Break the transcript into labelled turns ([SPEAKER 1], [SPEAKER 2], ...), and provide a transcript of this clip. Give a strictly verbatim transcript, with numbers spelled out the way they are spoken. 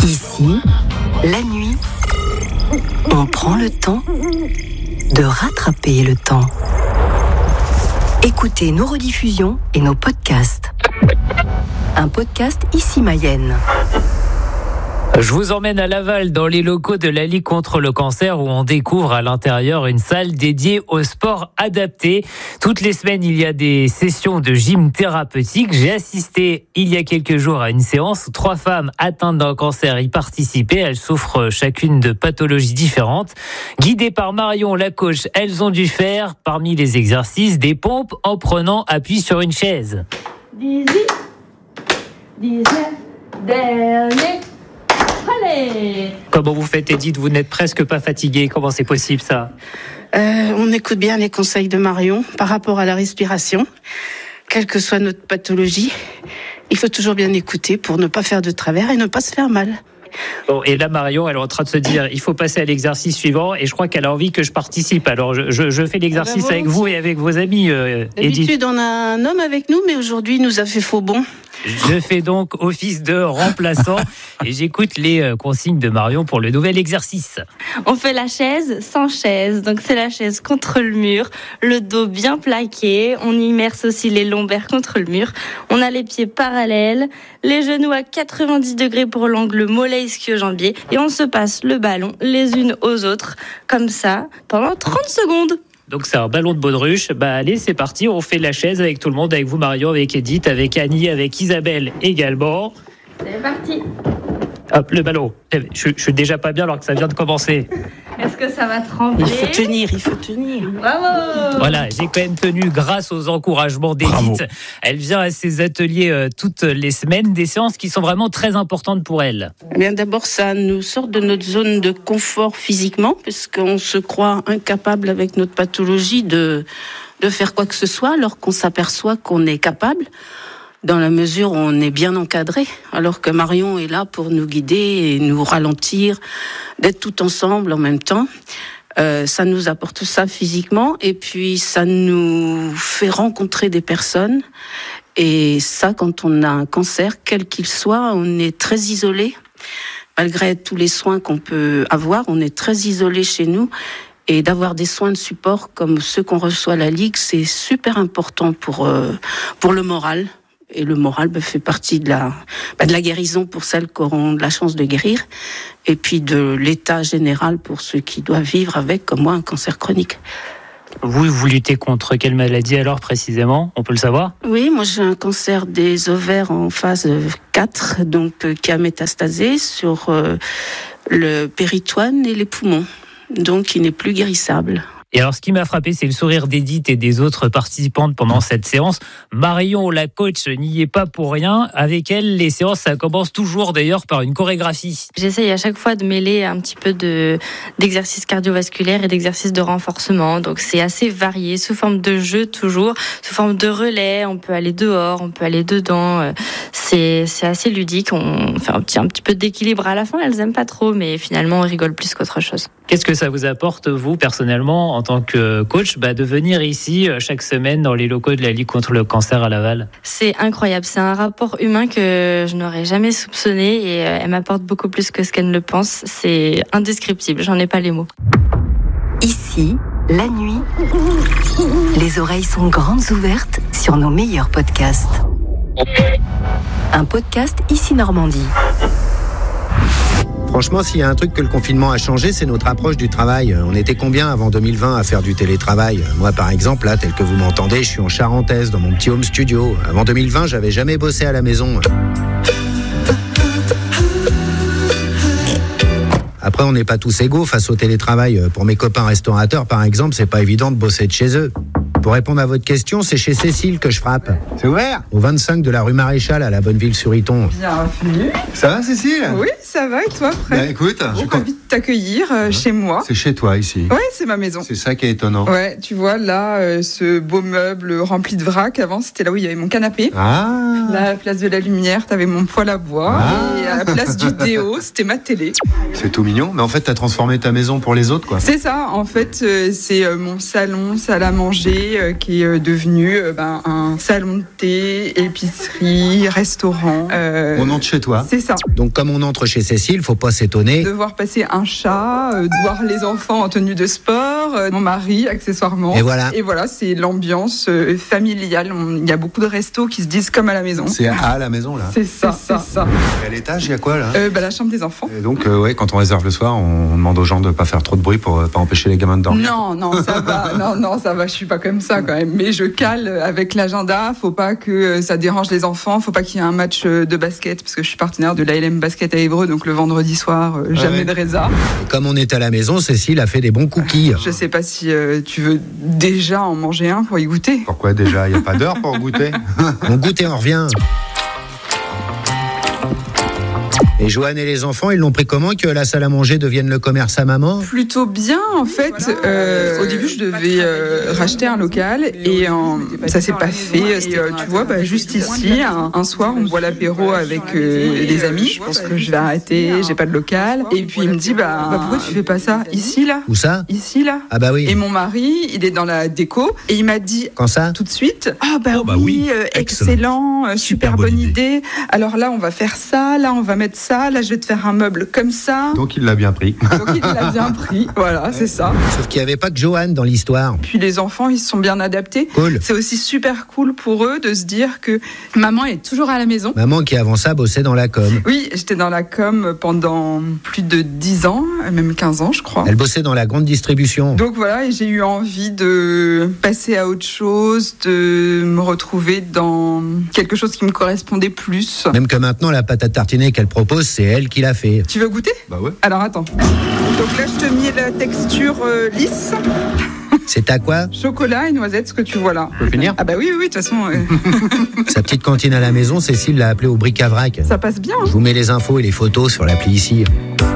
[SPEAKER 1] Ici, la nuit, on prend le temps de rattraper le temps. Écoutez nos rediffusions et nos podcasts. Un podcast Ici Mayenne.
[SPEAKER 2] Je vous emmène à Laval dans les locaux de la Ligue contre le cancer où on découvre à l'intérieur une salle dédiée au sport adapté. Toutes les semaines, il y a des sessions de gym thérapeutique. J'ai assisté il y a quelques jours à une séance où trois femmes atteintes d'un cancer y participaient. Elles souffrent chacune de pathologies différentes. Guidées par Marion, la coach, elles ont dû faire, parmi les exercices, des pompes en prenant appui sur une chaise.
[SPEAKER 3] dix-huit, dix-neuf, dernier. Allez.
[SPEAKER 2] Comment vous faites, Edith? Vous n'êtes presque pas fatiguée. Comment c'est possible, ça?
[SPEAKER 4] euh, On écoute bien les conseils de Marion par rapport à la respiration. Quelle que soit notre pathologie, il faut toujours bien écouter pour ne pas faire de travers et ne pas se faire mal.
[SPEAKER 2] Bon, et là, Marion, elle est en train de se dire, il faut passer à l'exercice suivant, et je crois qu'elle a envie que je participe. Alors, je, je, je fais l'exercice ah ben avec vous et avec vos amis, euh, Edith.
[SPEAKER 4] D'habitude, on a un homme avec nous, mais aujourd'hui, il nous a fait faux bond.
[SPEAKER 2] Je fais donc office de remplaçant et j'écoute les consignes de Marion pour le nouvel exercice.
[SPEAKER 3] On fait la chaise sans chaise, donc c'est la chaise contre le mur, le dos bien plaqué, on immerse aussi les lombaires contre le mur, on a les pieds parallèles, les genoux à quatre-vingt-dix degrés pour l'angle mollet ischio-jambier et on se passe le ballon les unes aux autres, comme ça, pendant trente secondes.
[SPEAKER 2] Donc c'est un ballon de baudruche. Bah allez, c'est parti, on fait la chaise avec tout le monde, avec vous Marion, avec Edith, avec Annie, avec Isabelle également.
[SPEAKER 3] C'est parti.
[SPEAKER 2] Hop, le ballon. Je, je suis déjà pas bien alors que ça vient de commencer.
[SPEAKER 3] Est-ce que ça va trembler?
[SPEAKER 4] Il faut tenir, il faut tenir.
[SPEAKER 3] Bravo.
[SPEAKER 2] Voilà, j'ai quand même tenu grâce aux encouragements d'Edith. Elle vient à ses ateliers euh, toutes les semaines, des séances qui sont vraiment très importantes pour elle.
[SPEAKER 4] Eh bien, d'abord, ça nous sort de notre zone de confort physiquement, puisqu'on se croit incapable avec notre pathologie de, de faire quoi que ce soit, alors qu'on s'aperçoit qu'on est capable, dans la mesure où on est bien encadré, alors que Marion est là pour nous guider et nous ralentir, d'être tout ensemble en même temps. Euh, ça nous apporte ça physiquement et puis ça nous fait rencontrer des personnes. Et ça, quand on a un cancer, quel qu'il soit, on est très isolé. Malgré tous les soins qu'on peut avoir, on est très isolé chez nous. Et d'avoir des soins de support comme ceux qu'on reçoit à la Ligue, c'est super important pour, euh, pour le moral. Et le moral bah, fait partie de la, bah, de la guérison pour celles qui auront la chance de guérir, et puis de l'état général pour ceux qui doivent vivre avec, comme moi, un cancer chronique.
[SPEAKER 2] Vous, vous luttez contre quelle maladie alors précisément? On peut le savoir?
[SPEAKER 4] Oui, moi j'ai un cancer des ovaires en phase quatre, donc euh, qui a métastasé sur euh, le péritoine et les poumons, donc il n'est plus guérissable.
[SPEAKER 2] Et alors, ce qui m'a frappé, c'est le sourire d'Edith et des autres participantes pendant cette séance. Marion, la coach, n'y est pas pour rien. Avec elle, les séances, ça commence toujours d'ailleurs par une chorégraphie.
[SPEAKER 3] J'essaye à chaque fois de mêler un petit peu de, d'exercices cardiovasculaires et d'exercices de renforcement. Donc, c'est assez varié, sous forme de jeu toujours, sous forme de relais. On peut aller dehors, on peut aller dedans. C'est, c'est assez ludique. On fait un petit, un petit peu d'équilibre à la fin. Elles aiment pas trop, mais finalement, on rigole plus qu'autre chose.
[SPEAKER 2] Qu'est-ce que ça vous apporte, vous, personnellement, en tant que coach, bah, de venir ici chaque semaine dans les locaux de la Ligue contre le cancer à Laval?
[SPEAKER 3] C'est incroyable, c'est un rapport humain que je n'aurais jamais soupçonné et elle m'apporte beaucoup plus que ce qu'elle ne le pense. C'est indescriptible, j'en ai pas les mots.
[SPEAKER 1] Ici, la nuit, les oreilles sont grandes ouvertes sur nos meilleurs podcasts. Un podcast Ici Normandie.
[SPEAKER 5] Franchement, s'il y a un truc que le confinement a changé, c'est notre approche du travail. On était combien avant deux mille vingt à faire du télétravail? Moi, par exemple, là, tel que vous m'entendez, je suis en Charentaise, dans mon petit home studio. Avant deux mille vingt, j'avais jamais bossé à la maison. Après, on n'est pas tous égaux face au télétravail. Pour mes copains restaurateurs, par exemple, c'est pas évident de bosser de chez eux. Pour répondre à votre question, c'est chez Cécile que je frappe.
[SPEAKER 6] C'est ouvert?
[SPEAKER 5] Au vingt-cinq de la rue Maréchal à la Bonneville-sur-Iton.
[SPEAKER 6] Bienvenue. Ça va, Cécile?
[SPEAKER 7] Oui, ça va, et toi, prêt?
[SPEAKER 6] Bah écoute,
[SPEAKER 7] je suis
[SPEAKER 6] quand...
[SPEAKER 7] ravie de t'accueillir euh, hein? Chez moi.
[SPEAKER 6] C'est chez toi, ici?
[SPEAKER 7] Ouais, c'est ma maison.
[SPEAKER 6] C'est ça qui est étonnant.
[SPEAKER 7] Ouais, tu vois, là, euh, ce beau meuble rempli de vrac, avant, c'était là où il y avait mon canapé.
[SPEAKER 6] Ah.
[SPEAKER 7] Là, à la place de la lumière, t'avais mon poêle à bois.
[SPEAKER 6] Ah.
[SPEAKER 7] Et à la place du déo, c'était ma télé.
[SPEAKER 6] C'est tout mignon, mais en fait, t'as transformé ta maison pour les autres, quoi.
[SPEAKER 7] C'est ça, en fait, euh, c'est euh, mon salon, salle à manger, café euh, qui est devenu euh, ben, un salon de thé, épicerie, restaurant. Euh,
[SPEAKER 6] On entre chez toi.
[SPEAKER 7] C'est ça.
[SPEAKER 5] Donc comme on entre chez Cécile, faut pas s'étonner.
[SPEAKER 7] De voir passer un chat, euh, de voir les enfants en tenue de sport, euh, mon mari accessoirement.
[SPEAKER 5] Et voilà.
[SPEAKER 7] Et voilà, c'est l'ambiance euh, familiale. On- Il y a beaucoup de restos qui se disent comme à la maison.
[SPEAKER 6] C'est à la maison, là.
[SPEAKER 7] C'est ça, c'est ça.
[SPEAKER 6] Et à l'étage, il y a quoi, là
[SPEAKER 7] Euh, bah, la chambre des enfants.
[SPEAKER 6] Et donc, euh, ouais, quand on réserve le soir, on demande aux gens de pas faire trop de bruit pour euh, pas empêcher les gamins de dormir.
[SPEAKER 7] Non, non, ça va. Non, non, ça va. Je suis pas comme ça quand même. Mais je cale avec l'agenda. Faut pas que ça dérange les enfants. Faut pas qu'il y ait un match de basket parce que je suis partenaire de l'A L M Basket à Évreux. Donc le vendredi soir, euh, jamais
[SPEAKER 6] ouais.
[SPEAKER 7] de résa.
[SPEAKER 5] Et comme on est à la maison, Cécile a fait des bons cookies.
[SPEAKER 7] Je sais pas si euh, tu veux déjà en manger un pour y goûter.
[SPEAKER 6] Pourquoi déjà? Il n'y a pas d'heure pour goûter?
[SPEAKER 5] On goûte et on revient. Et Joanne et les enfants, ils l'ont pris comment que la salle à manger devienne le commerce à maman?
[SPEAKER 7] Plutôt bien en fait. Euh, au début, je devais euh, racheter un local et euh, ça s'est pas fait. Et, euh, tu vois, bah, juste ici, un, un soir, on boit l'apéro avec euh, des amis. Je pense que je vais arrêter. J'ai pas de local. Et puis il me dit, bah, bah pourquoi tu fais pas ça ici là?
[SPEAKER 5] Où ça?
[SPEAKER 7] Ici là.
[SPEAKER 5] Ah bah oui.
[SPEAKER 7] Et mon mari, il est dans la déco et il m'a dit
[SPEAKER 5] Quand ça?
[SPEAKER 7] tout de suite, ah bah,
[SPEAKER 5] Oh, bah
[SPEAKER 7] oui,
[SPEAKER 5] oui,
[SPEAKER 7] euh,
[SPEAKER 5] excellent.
[SPEAKER 7] excellent, euh, super, bonne idée. Alors là, on va faire ça, là, on va mettre ça, là, je vais te faire un meuble comme ça.
[SPEAKER 6] Donc, il l'a bien pris.
[SPEAKER 7] Donc il l'a bien pris, voilà, c'est ça.
[SPEAKER 5] Sauf qu'il n'y avait pas que Joanne dans l'histoire.
[SPEAKER 7] Puis les enfants, ils se sont bien adaptés.
[SPEAKER 5] Cool.
[SPEAKER 7] C'est aussi super cool pour eux de se dire que maman est toujours à la maison.
[SPEAKER 5] Maman qui avant ça bossait dans la com.
[SPEAKER 7] Oui, j'étais dans la com pendant plus de dix ans, même quinze ans, je crois.
[SPEAKER 5] Elle bossait dans la grande distribution.
[SPEAKER 7] Donc voilà, et j'ai eu envie de passer à autre chose, de me retrouver dans quelque chose qui me correspondait plus.
[SPEAKER 5] Même que maintenant, la pâte à tartiner qu'elle propose, c'est elle qui l'a fait.
[SPEAKER 7] Tu veux goûter?
[SPEAKER 6] Bah ouais.
[SPEAKER 7] Alors attends. Donc là, je te mets la texture euh, lisse,
[SPEAKER 5] C'est à quoi?
[SPEAKER 7] chocolat et noisette, ce que tu vois là.
[SPEAKER 5] On peut finir?
[SPEAKER 7] Ah bah oui, oui, oui, de toute façon, euh,
[SPEAKER 5] Sa petite cantine à la maison, Cécile l'a appelée au bric-à-vrac.
[SPEAKER 7] ça passe bien. hein.
[SPEAKER 5] Je vous mets les infos et les photos sur l'appli ici.